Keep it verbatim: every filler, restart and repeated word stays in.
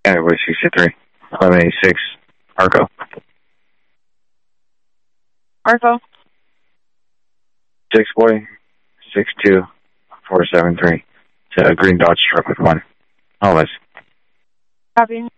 Anyway, sixty-three, eleven eighty-six, Arco. Arco. Six boy, six two, four seven three. It's a green Dodge truck with one. All this. Copy.